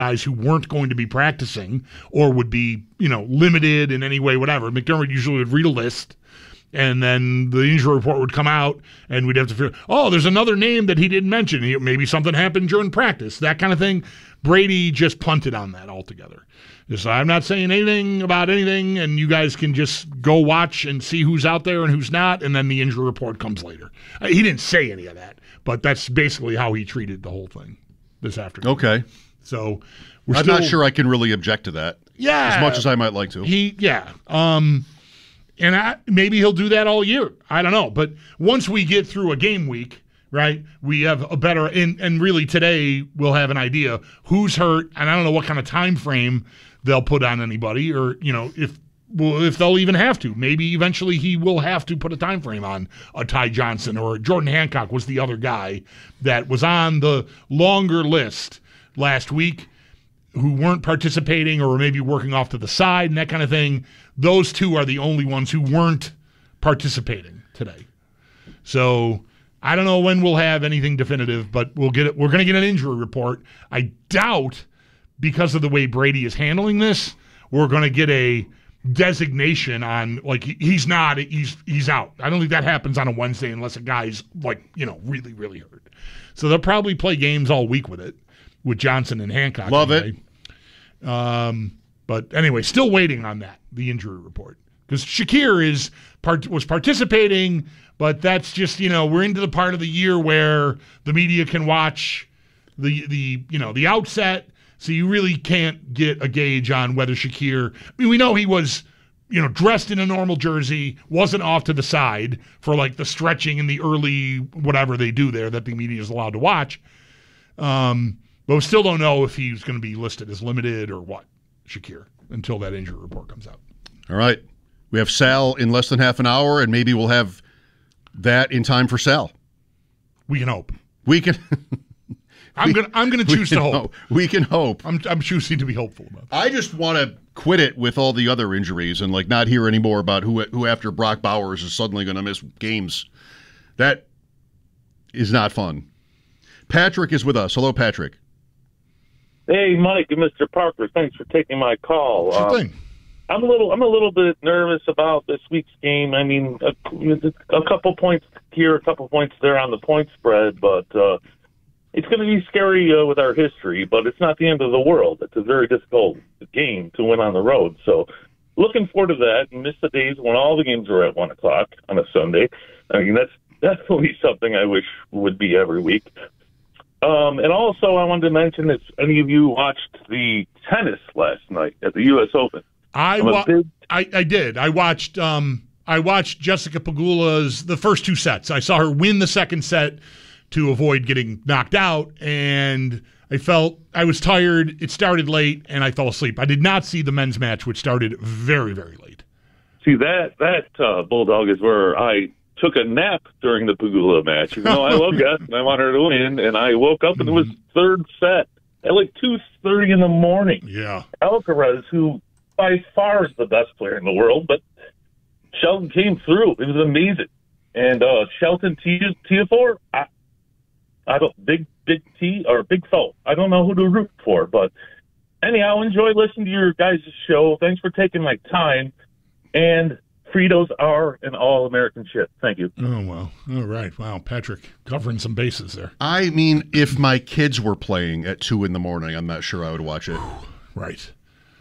guys who weren't going to be practicing or would be, limited in any way, whatever. McDermott usually would read a list, and then the injury report would come out, and we'd have to figure, there's another name that he didn't mention. Maybe something happened during practice, that kind of thing. Brady just punted on that altogether. Just, I'm not saying anything about anything, and you guys can just go watch and see who's out there and who's not, and then the injury report comes later. He didn't say any of that, but that's basically how he treated the whole thing this afternoon. Okay. So I'm not sure I can really object to that. Yeah. As much as I might like to. And maybe he'll do that all year. I don't know. But once we get through a game week, right, we have a better and really today we'll have an idea who's hurt, and I don't know what kind of time frame they'll put on anybody, or if they'll even have to. Maybe eventually he will have to put a time frame on a Ty Johnson, or Jordan Hancock was the other guy that was on the longer list last week who weren't participating or maybe working off to the side and that kind of thing. Those two are the only ones who weren't participating today. So I don't know when we'll have anything definitive, but we'll get it. We're going to get an injury report. I doubt, because of the way Brady is handling this, we're going to get a designation on, like, he's out. I don't think that happens on a Wednesday unless a guy's really, really hurt. So they'll probably play games all week with Johnson and Hancock. Love it. But anyway, still waiting on the injury report. Because Shakir was participating, but that's just, we're into the part of the year where the media can watch the outset, so you really can't get a gauge on whether Shakir, we know he was, dressed in a normal jersey, wasn't off to the side for like the stretching and the early whatever they do there that the media is allowed to watch. But we still don't know if he's going to be listed as limited or what, Shakir, until that injury report comes out. All right. We have Sal in less than half an hour, and maybe we'll have that in time for Sal. We can hope. We can. I'm gonna choose to hope. We can hope. I'm choosing to be hopeful about that. I just want to quit it with all the other injuries and not hear anymore about who after Brock Bowers is suddenly going to miss games. That is not fun. Patrick is with us. Hello, Patrick. Hey, Mike and Mr. Parker. Thanks for taking my call. Sure thing. I'm a little bit nervous about this week's game. I mean, a couple points here, a couple points there on the point spread, but it's going to be scary with our history. But it's not the end of the world. It's a very difficult game to win on the road. So, looking forward to that. And miss the days when all the games are at 1:00 on a Sunday. I mean, that's definitely something I wish would be every week. And also, I wanted to mention if any of you watched the tennis last night at the U.S. Open. I did. I watched Jessica Pegula's the first two sets. I saw her win the second set to avoid getting knocked out, and I felt I was tired. It started late, and I fell asleep. I did not see the men's match, which started very, very late. See, that Bulldog is where I took a nap during the Pegula match. You know, I love Jess, and I want her to win, and I woke up, and it was third set at like 2:30 in the morning. Yeah. Alcaraz, who by far is the best player in the world, but Shelton came through. It was amazing. And Shelton Tiafoe, I don't big T or big Foe. I don't know who to root for, but anyhow, enjoy listening to your guys' show. Thanks for taking my time. And Fritos are an all-American ship. Thank you. Oh, well. All right. Wow, Patrick, covering some bases there. I mean, if my kids were playing at 2 in the morning, I'm not sure I would watch it. Right.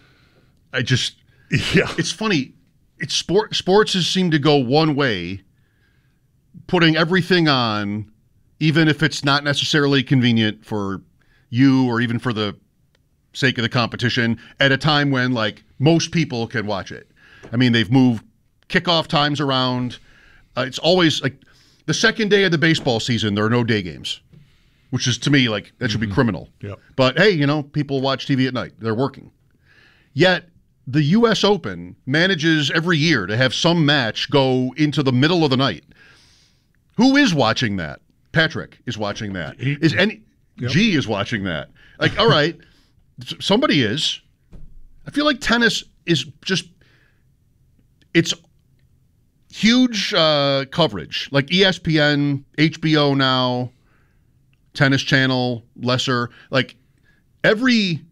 It's funny. It's sports has seemed to go one way, putting everything on, even if it's not necessarily convenient for you or even for the sake of the competition, at a time when, like, most people can watch it. I mean, they've moved kickoff times around. It's always, like, the second day of the baseball season, there are no day games, which is, to me, like, that should be criminal. Yep. But, hey, people watch TV at night. They're working. Yet, the U.S. Open manages every year to have some match go into the middle of the night. Who is watching that? Patrick is watching that. G is watching that. Like, all right, somebody is. I feel like tennis is just, it's huge coverage. Like ESPN, HBO now, Tennis Channel, lesser. Like, every